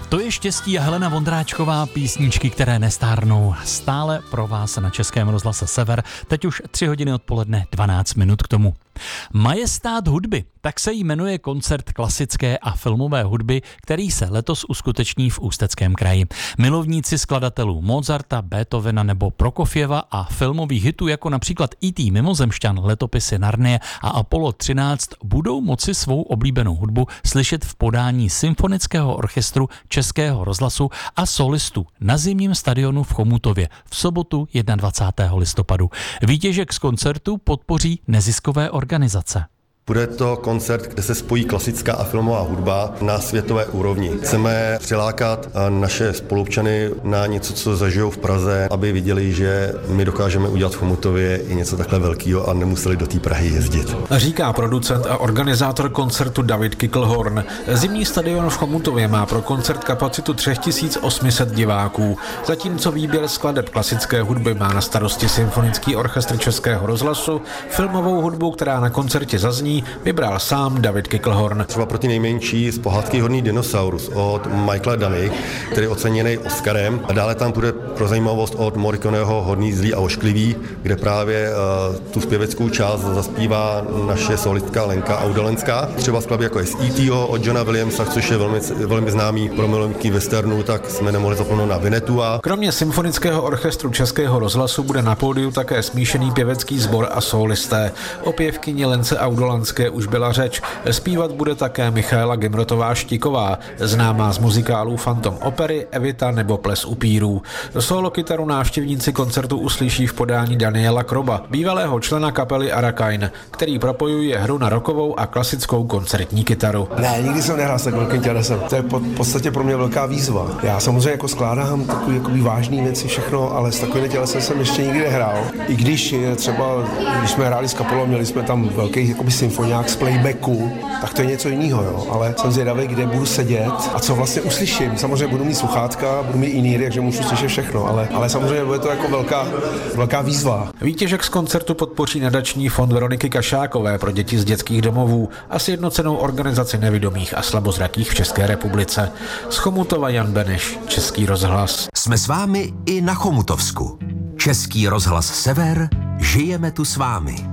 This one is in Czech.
To je Štěstí a Helena Vondráčková, písničky, které nestárnou. Stále pro vás na Českém rozhlase Sever, teď už 3 hodiny odpoledne, 12 minut k tomu. Majestát hudby, tak se jmenuje koncert klasické a filmové hudby, který se letos uskuteční v Ústeckém kraji. Milovníci skladatelů Mozarta, Beethovena nebo Prokofjeva a filmových hitů jako například E.T. Mimozemšťan, Letopisy Narnie a Apollo 13 budou moci svou oblíbenou hudbu slyšet v podání Symfonického orchestru Českého rozhlasu a solistů na zimním stadionu v Chomutově v sobotu 21. listopadu. Výtěžek z koncertu podpoří neziskové organizace. Bude to koncert, kde se spojí klasická a filmová hudba na světové úrovni. Chceme přilákat naše spoluobčany na něco, co zažijou v Praze, aby viděli, že my dokážeme udělat v Chomutově i něco takhle velkého a nemuseli do té Prahy jezdit. Říká producent a organizátor koncertu David Kicklehorn. Zimní stadion v Chomutově má pro koncert kapacitu 3800 diváků, zatímco výběr skladeb klasické hudby má na starosti Symfonický orchestr Českého rozhlasu. Filmovou hudbu, která na koncertě zazní, vybral sám David Kicklehorn. Třeba pro ty nejmenší z Pohádky Hodný dinosaurus od Michaela Dany, který je oceněný Oscarem. A dále tam bude pro zajímavost od Morriconeho Hodný, zlý a ošklivý, kde právě tu zpěveckou část zaspívá naše solistka Lenka Audalenská. Třeba skladby jako je z E.T.ho od Johna Williamsa, což je velmi známý pro milovníky westernu, tak jsme nemohli zapomenout na Vinetua. Kromě Symfonického orchestru Českého rozhlasu bude na pódiu také smíšený pěvecký sbor a solisté. O pěvkyni Lence Audalenské už byla řeč. Zpívat bude také Michaela Gimrotová Štiková, známá z muzikálů Fantom opery, Evita nebo Ples upírů. Solo kytaru návštěvníci koncertu uslyší v podání Daniela Kroba, bývalého člena kapely Arakain, který propojuje hru na rockovou a klasickou koncertní kytaru. Ne, nikdy jsem nehrál s tak velkým tělesem. To je v podstatě pro mě velká výzva. Já samozřejmě jako skládám takový vážný věci všechno, ale s takovým tělesem jsem ještě nikdy nehrál. I když třeba, když jsme hráli s kapelou, měli jsme tam velký symfoniák z playbacku, tak to je něco jiného, jo. Ale jsem zvědavý, kde budu sedět a co vlastně uslyším. Samozřejmě budu mít sluchátka, budu mít in-ear, takže můžu slyšet všechno, ale samozřejmě bude to jako velká výzva. Výtěžek z koncertu podpoří nadační fond Veroniky Kašákové pro děti z dětských domovů a sjednocenou organizaci nevidomých a slabozrakých v České republice. Z Chomutova Jan Beneš, Český rozhlas. Jsme s vámi i na Chomutovsku. Český rozhlas Sever, žijeme tu s vámi.